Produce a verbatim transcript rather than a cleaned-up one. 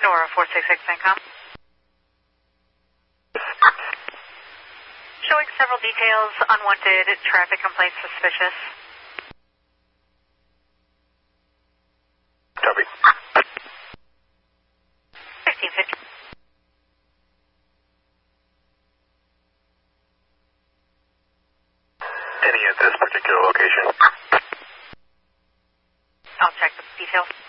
Nora four six six Incom. Showing several details, unwanted traffic complaints suspicious. Copy. fifteen fifty. Any at this particular location? I'll check the details.